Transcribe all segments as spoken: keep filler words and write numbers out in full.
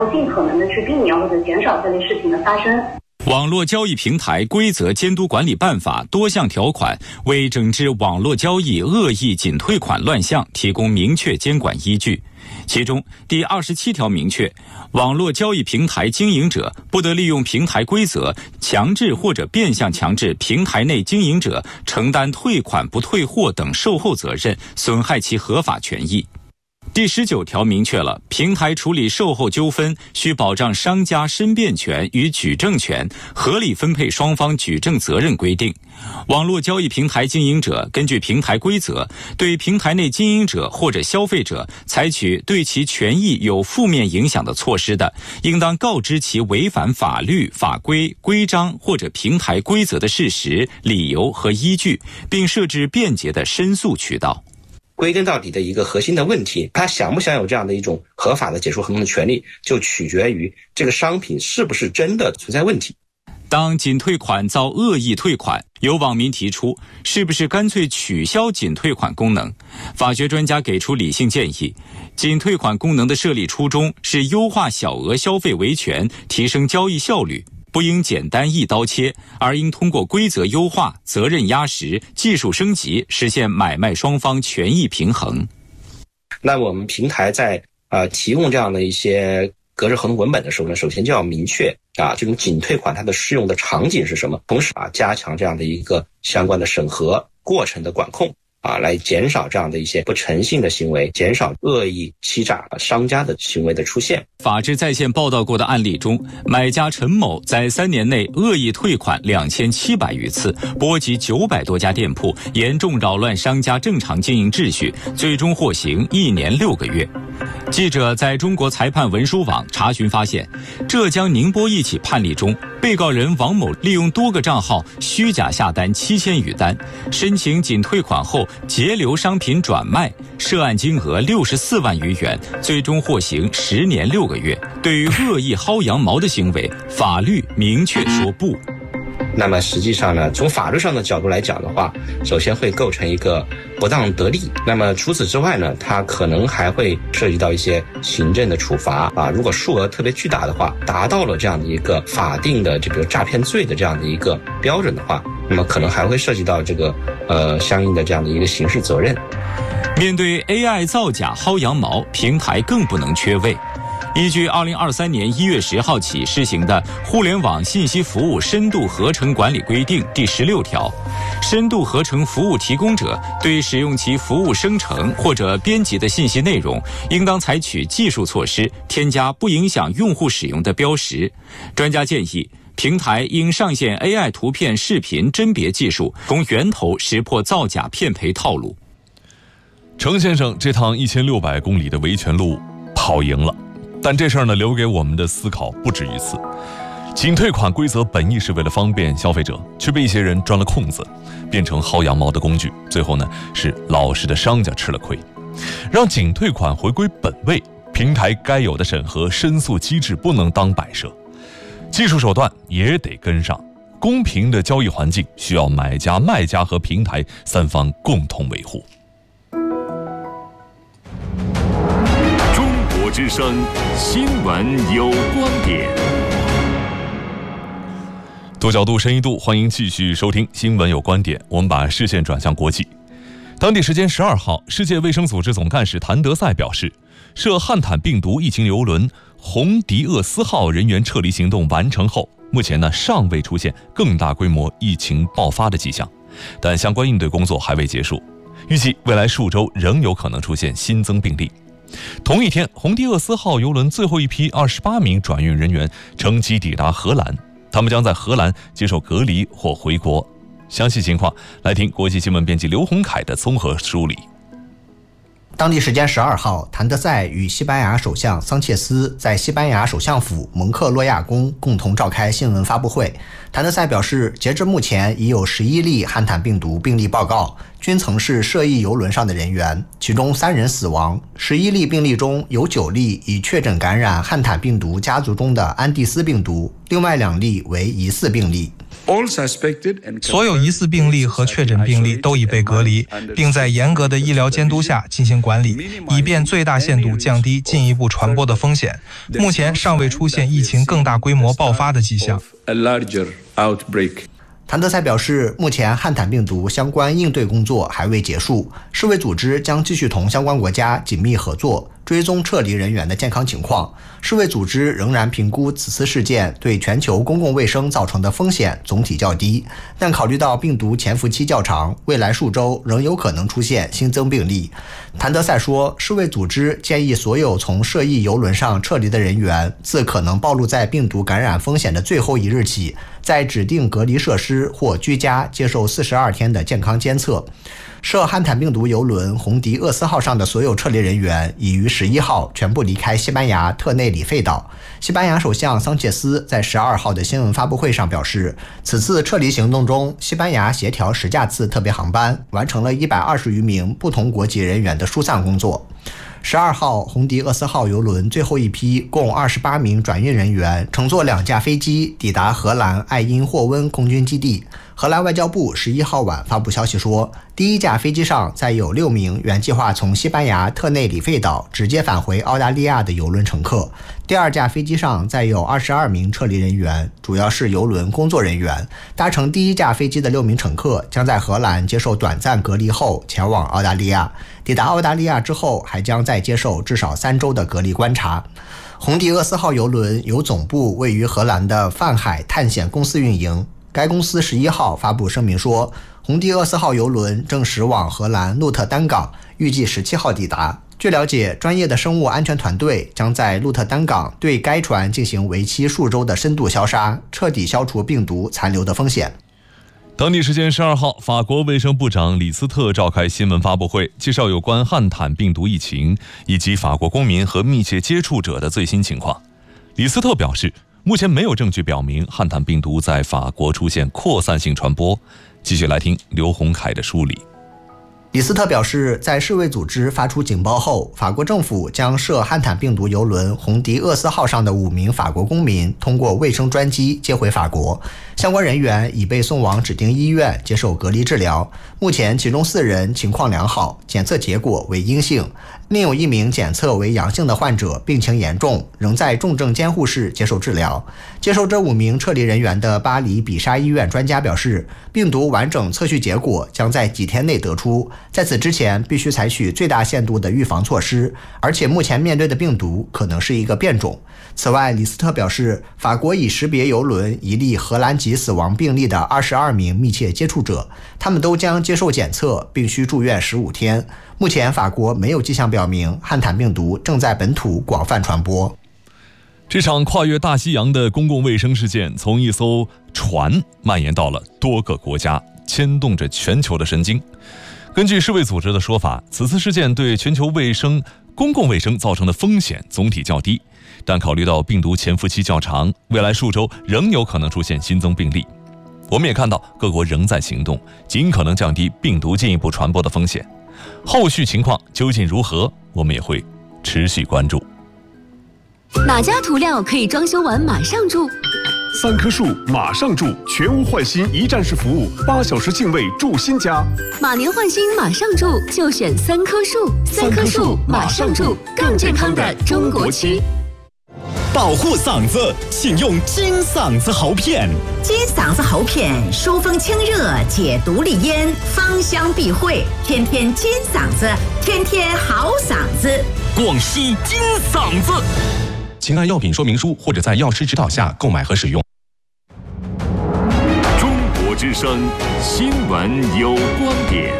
尽可能的去避免或者减少这类事情的发生。 网络交易平台规则监督管理办法多项条款为整治网络交易恶意仅退款乱象提供明确监管依据。其中第二十七条明确，网络交易平台经营者不得利用平台规则强制或者变相强制平台内经营者承担退款不退货等售后责任，损害其合法权益。第十九条明确了平台处理售后纠纷需保障商家申辩权与举证权，合理分配双方举证责任规定。网络交易平台经营者根据平台规则，对平台内经营者或者消费者采取对其权益有负面影响的措施的，应当告知其违反法律、法规、规章或者平台规则的事实、理由和依据，并设置便捷的申诉渠道。 归根到底的一个核心的问题，他想不想有这样的一种合法的解除合同的权利，就取决于这个商品是不是真的存在问题。 当仅退款遭恶意退款，有网民提出是不是干脆取消仅退款功能？法学专家给出理性建议，仅退款功能的设立初衷是优化小额消费维权，提升交易效率，不应简单一刀切，而应通过规则优化、责任压实、技术升级，实现买卖双方权益平衡。 那我们平台在呃提供这样的一些格式合同文本的时候呢，首先就要明确啊这种仅退款它的适用的场景是什么，同时啊加强这样的一个相关的审核过程的管控。啊，来减少这样的一些不诚信的行为，减少恶意欺诈商家的行为的出现。 法治在线报道过的案例中，买家陈某在三年内恶意退款两千七百余次，波及九百多家店铺，严重扰乱商家正常经营秩序，最终获刑一年六个月。记者在中国裁判文书网查询发现，浙江宁波一起判例中，被告人王某利用多个账号虚假下单七千余单，申请仅退款后截留商品转卖，涉案金额六十四万余元，最终获刑十年六个月。对于恶意薅羊毛的行为，法律明确说不。 那么实际上呢，从法律上的角度来讲的话，首先会构成一个不当得利。那么除此之外呢，它可能还会涉及到一些行政的处罚啊。如果数额特别巨大的话，达到了这样的一个法定的这个诈骗罪的这样的一个标准的话，那么可能还会涉及到这个呃相应的这样的一个刑事责任。 面对 A I 造假薅羊毛，平台更不能缺位。依据二零二三年一月十号起施行的《互联网信息服务深度合成管理规定》第十六条，深度合成服务提供者对使用其服务生成或者编辑的信息内容，应当采取技术措施，添加不影响用户使用的标识。专家建议，平台应上线 A I 图片、视频甄别技术，从源头识破造假骗赔套路。 程先生这趟一千六百公里的维权路跑赢了。但这事儿呢，留给我们的思考不止于此。仅退款规则本意是为了方便消费者，却被一些人钻了空子，变成薅羊毛的工具。最后呢，是老实的商家吃了亏。让仅退款回归本位，平台该有的审核申诉机制不能当摆设，技术手段也得跟上。公平的交易环境需要买家、卖家和平台三方共同维护。 之声新闻有观点， 多角度、深一度，欢迎继续收听新闻有观点。我们把视线转向国际。当地时间十二号，世界卫生组织总干事谭德赛表示，涉汉坦病毒疫情邮轮红迪厄斯号人员撤离行动完成后，目前呢尚未出现更大规模疫情爆发的迹象，但相关应对工作还未结束，预计未来数周仍有可能出现新增病例。同一天，红迪厄斯号邮轮最后一批二十八名转运人员乘机抵达荷兰，他们将在荷兰接受隔离或回国。详细情况来听国际新闻编辑刘洪凯的综合梳理。 当地时间十二号，谭德赛与西班牙首相桑切斯在西班牙首相府蒙克洛亚宫共同召开新闻发布会。谭德赛表示，截至目前已有十一例汉坦病毒病例报告，均曾是涉疫邮轮上的人员，其中三人死亡。十一例病例中有九例已确诊感染汉坦病毒家族中的安第斯病毒，另外两例为疑似病例。 所有疑似病例和确诊病例都已被隔离，并在严格的医疗监督下进行管理，以便最大限度降低进一步传播的风险。目前尚未出现疫情更大规模爆发的迹象。 谭德赛表示，目前汉坦病毒相关应对工作还未结束，世卫组织将继续同相关国家紧密合作，追踪撤离人员的健康情况。世卫组织仍然评估此次事件对全球公共卫生造成的风险总体较低，但考虑到病毒潜伏期较长，未来数周仍有可能出现新增病例。谭德赛说，世卫组织建议所有从涉疫邮轮上撤离的人员，自可能暴露在病毒感染风险的最后一日起，在指定隔离设施或居家接受四十二天的健康监测。涉汉坦病毒邮轮红迪厄斯号上的所有撤离人员已于十一号全部离开西班牙特内里费岛。西班牙首相桑切斯在十二号的新闻发布会上表示，此次撤离行动中，西班牙协调十架次特别航班，完成了一百二十余名不同国籍人员的疏散工作。十二号，红迪厄斯号邮轮最后一批共二十八名转运人员乘坐两架飞机抵达荷兰艾因霍温空军基地。荷兰外交部十一号晚发布消息说，第一架飞机上载有六名原计划从西班牙特内里费岛直接返回澳大利亚的邮轮乘客，第二架飞机上载有二十二名撤离人员，主要是邮轮工作人员。搭乘第一架飞机的六名乘客将在荷兰接受短暂隔离后前往澳大利亚，抵达澳大利亚之后还将再接受至少三周的隔离观察。红迪厄斯号邮轮由总部位于荷兰的泛海探险公司运营。该公司十一号发布声明说，红迪厄斯号邮轮正驶往荷兰鹿特丹港，预计十七号抵达。据了解，专业的生物安全团队将在鹿特丹港对该船进行为期数周的深度消杀，彻底消除病毒残留的风险。 当地时间十二号，法国卫生部长李斯特召开新闻发布会，介绍有关汉坦病毒疫情以及法国公民和密切接触者的最新情况。李斯特表示，目前没有证据表明汉坦病毒在法国出现扩散性传播。继续来听刘洪凯的梳理。 李斯特表示，在世卫组织发出警报后，法国政府将涉汉坦病毒邮轮红迪厄斯号上的五名法国公民通过卫生专机接回法国，相关人员已被送往指定医院接受隔离治疗。目前其中四人情况良好，检测结果为阴性，另有一名检测为阳性的患者病情严重，仍在重症监护室接受治疗。接受这五名撤离人员的巴黎比沙医院专家表示，病毒完整测序结果将在几天内得出，在此之前必须采取最大限度的预防措施，而且目前面对的病毒可能是一个变种。此外，李斯特表示，法国已识别邮轮一例荷兰籍死亡病例的二十二名密切接触者，他们都将接受检测并需住院十五天。目前法国没有迹象表明汉坦病毒正在本土广泛传播。 这场跨越大西洋的公共卫生事件从一艘船蔓延到了多个国家，牵动着全球的神经。根据世卫组织的说法，此次事件对全球卫生、公共卫生造成的风险总体较低，但考虑到病毒潜伏期较长，未来数周仍有可能出现新增病例。我们也看到各国仍在行动，尽可能降低病毒进一步传播的风险。后续情况究竟如何，我们也会持续关注。 哪家涂料可以装修完马上住？ 三棵树马上住，全屋换新一站式服务，八小时净位住新家。 马年换新马上住，就选三棵树。三棵树马上住，更健康的中国区。 保护嗓子，请用金嗓子喉片。 金嗓子喉片疏风清热，解毒利咽，芳香避秽，天天金嗓子，天天好嗓子。 广西金嗓子。请按药品说明书或者在药师指导下购买和使用。 中国之声，新闻有观点。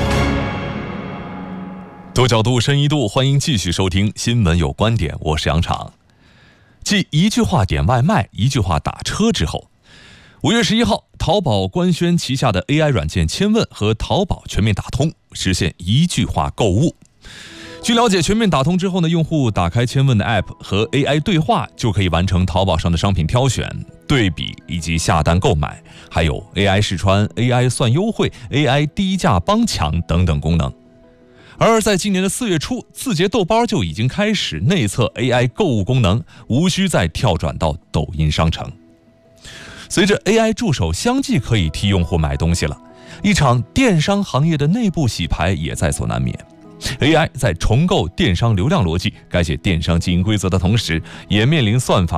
多角度，深一度，欢迎继续收听《新闻有观点》，我是杨昶。继一句话点外卖、一句话打车之后，五月十一号，淘宝官宣旗下的 A I 软件千问和淘宝全面打通，实现一句话购物。据了解，全面打通之后呢，用户打开千问的 App 和 A I 对话，就可以完成淘宝上的商品挑选、对比以及下单购买，还有 A I 试穿、A I 算优惠、A I 低价帮抢等等功能。而在今年的四月初，字节豆包就已经开始内测 A I 购物功能，无需再跳转到抖音商城。 随着 A I 助手相继可以替用户买东西了，一场电商行业的内部洗牌也在所难免。A I 在重构电商流量逻辑、改写电商经营规则的同时，也面临算法